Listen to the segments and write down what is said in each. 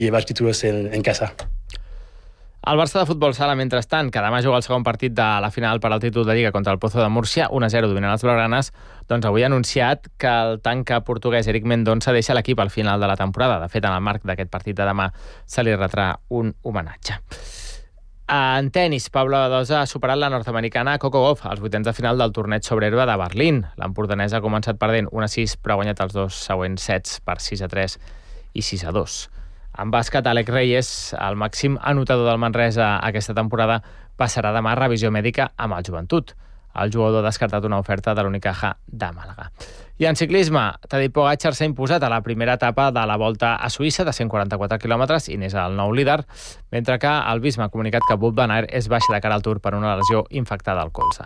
llevar títulos en casa. El Barça de futbol sala, mentrestant, que demà juga el segon partit de la final per al títol de Lliga contra el Pozo de Múrcia, 1-0 dominant els blaugranes, doncs avui ha anunciat que el tanca portuguès Eric Mendonça deixa l'equip al final de la temporada. De fet, en el marc d'aquest partit de demà se li retrà un homenatge. En tenis, Pablo Badosa ha superat la nord-americana Coco Gauff als vuitens de final del torneig sobre herba de Berlín. L'empordanesa ha començat perdent 1-6, però ha guanyat els dos següents sets per 6-3 i 6-2. En bàsquet, Àlex Reyes, el màxim anotador del Manresa aquesta temporada, passarà demà a revisió mèdica amb el Joventut. El jugador ha descartat una oferta de l'Unicaja de Màlaga. I en ciclisme, Tadej Pogačar s'ha imposat a la primera etapa de la Volta a Suïssa de 144 quilòmetres i n'és el nou líder, mentre que el Visma ha comunicat que Wout van Aert és baixa de cara al Tour per una lesió infectada al colze.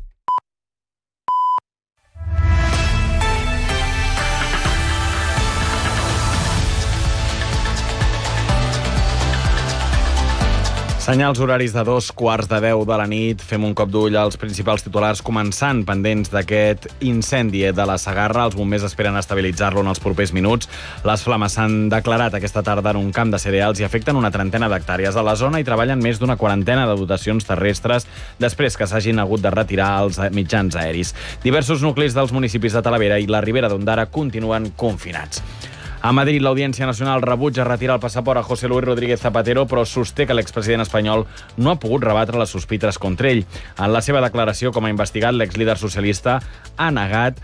Senyals horaris de 2:45 de la nit. Fem un cop d'ull als principals titulars, començant pendents d'aquest incendi de la Segarra. Els bombers esperen estabilitzar-lo en els propers minuts. Les flames s'han declarat aquesta tarda en un camp de cereals i afecten una trentena d'hectàrees. A la zona hi treballen més d'una quarantena de dotacions terrestres després que s'hagin hagut de retirar els mitjans aeris. Diversos nuclis dels municipis de Talavera i la Ribera d'Ondara continuen confinats. A Madrid, l'Audiència Nacional rebutja retirar el passaport a José Luis Rodríguez Zapatero, però sosté que l'expresident espanyol no ha pogut rebatre les sospites contra ell. En la seva declaració com a investigat, l'exlíder socialista ha negat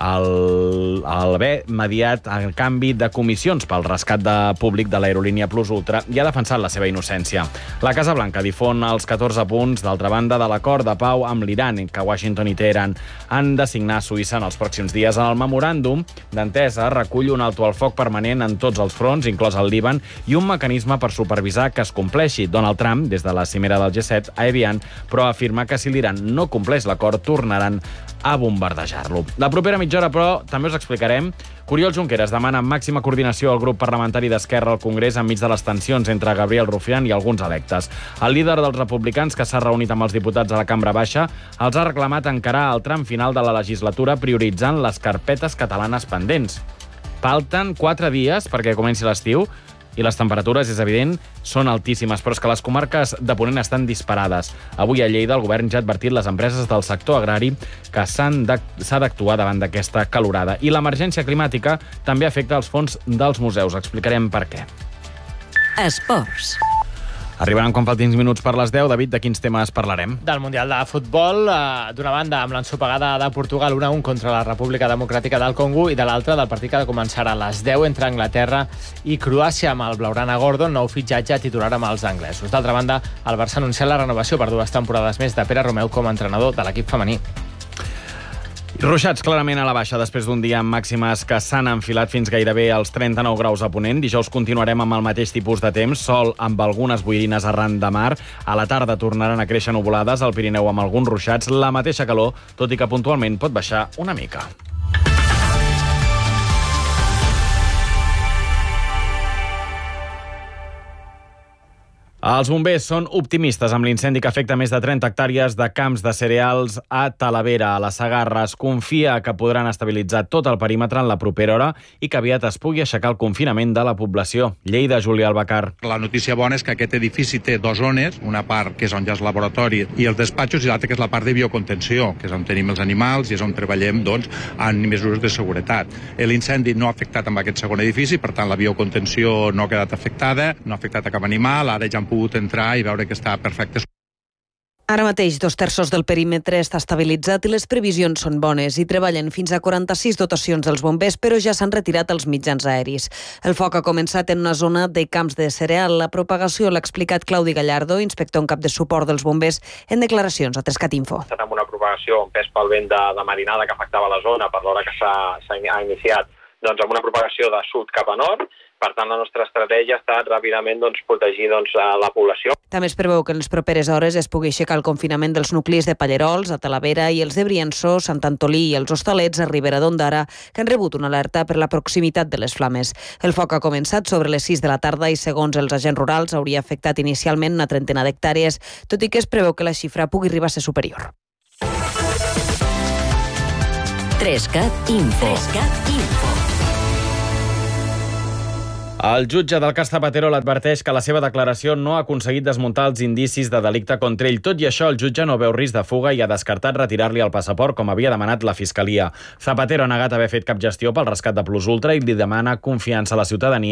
haver mediat el canvi de comissions pel rescat públic de l'aerolínia Plus Ultra i ha defensat la seva innocència. La Casa Blanca difon els 14 punts, d'altra banda, de l'acord de pau amb l'Iran, que Washington i Teheran han de signar a Suïssa en els pròxims dies. En el memoràndum d'entesa recull un alto al foc permanent en tots els fronts, inclòs el Líban, i un mecanisme per supervisar que es compleixi. Donald Trump, des de la cimera del G7, ha evitant, però afirma que si l'Iran no compleix l'acord, tornaran a bombardejar-lo. La propera mitja hora, però, també us explicarem. Oriol Junqueras demana màxima coordinació al grup parlamentari d'Esquerra al Congrés enmig de les tensions entre Gabriel Rufián i alguns electes. El líder dels republicans, que s'ha reunit amb els diputats a la Cambra Baixa, els ha reclamat encarar el tram final de la legislatura prioritzant les carpetes catalanes pendents. Falten 4 dies perquè comenci l'estiu i les temperatures, és evident, són altíssimes, però és que les comarques de Ponent estan disparades. Avui a Lleida el govern ja ha advertit les empreses del sector agrari que s'ha d'actuar davant d'aquesta calorada. I l'emergència climàtica també afecta els fons dels museus. Explicarem per què. Esports. Arribaran quan faltin minuts per les 10. David, de quins temes parlarem? Del Mundial de Futbol, d'una banda amb l'ensopegada de Portugal 1-1 contra la República Democràtica del Congo i de l'altra del partit que ha de començar a les 10 entre Anglaterra i Croàcia amb el blaugrana Gordon, nou fitxatge titular amb els anglesos. D'altra banda, el Barça ha anunciat la renovació per 2 temporades més de Pere Romeu com a entrenador de l'equip femení. Ruixats clarament a la baixa després d'un dia amb màximes que s'han enfilat fins gairebé als 39 graus a Ponent. Dijous continuarem amb el mateix tipus de temps, sol amb algunes boirines arran de mar. A la tarda tornaran a créixer nuvolades al Pirineu amb alguns ruixats, la mateixa calor, tot i que puntualment pot baixar una mica. Els bombers són optimistes amb l'incendi que afecta més de 30 hectàrees de camps de cereals a Talavera, a la Segarra. Es confia que podran estabilitzar tot el perímetre en la propera hora i que aviat es pugui aixecar el confinament de la població. Lleida, Júlia Albacar. La notícia bona és que aquest edifici té 2 zones, una part que és on hi ha el laboratori i els despatxos i l'altra que és la part de biocontenció, que és on tenim els animals i és on treballem en mesures de seguretat. L'incendi no ha afectat amb aquest segon edifici, per tant la biocontenció no ha quedat afectada, no ha afectat a cap animal, ara ja han pogut entrar i veure que està perfecte. Ara mateix 2/3 del perímetre està estabilitzat i les previsions són bones. Hi treballen fins a 46 dotacions dels bombers, però ja s'han retirat els mitjans aeris. El foc ha començat en una zona de camps de cereal. La propagació l'ha explicat Claudi Gallardo, inspector en cap de suport dels bombers, en declaracions a 3CAT Info. Ha estat amb una propagació amb pes pel vent de marinada que afectava la zona per l'hora que s'ha iniciat, amb una propagació de sud cap a nord. Per tant, la nostra estratègia ha estat ràpidament protegir la població. També es preveu que en les properes hores es pugui aixecar el confinament dels nuclis de Pallerols, a Talavera, i els de Briançó, Sant Antolí i els Hostalets, a Ribera d'Ondara, que han rebut una alerta per la proximitat de les flames. El foc ha començat sobre les 6 de la tarda i, segons els agents rurals, hauria afectat inicialment una trentena d'hectàrees, tot i que es preveu que la xifra pugui arribar a ser superior. 3CAT Info. El jutge del cas Zapatero l'adverteix que la seva declaració no ha aconseguit desmuntar els indicis de delicte contra ell. Tot i això, el jutge no veu risc de fuga i ha descartat retirar-li el passaport, com havia demanat la Fiscalia. Zapatero ha negat haver fet cap gestió pel rescat de Plus Ultra i li demana confiança a la ciutadania